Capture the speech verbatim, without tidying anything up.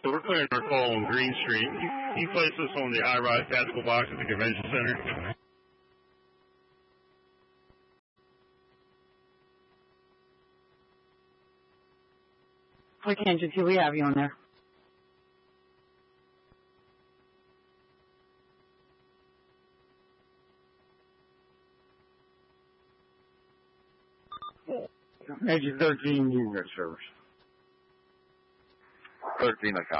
So we're clearing our call on Green Street. Can you place us on the I-Ride tactical box at the convention center? We can, J T. We have you on there. Agent thirteen, you got service. thirteen, I copy.